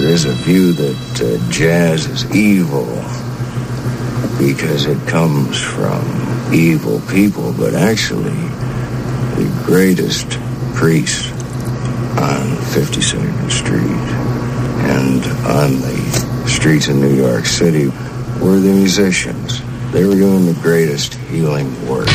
is a view that jazz is evil because it comes from evil people, but actually the greatest priests on 52nd Street and on the streets in New York City were the musicians. They were doing the greatest healing work.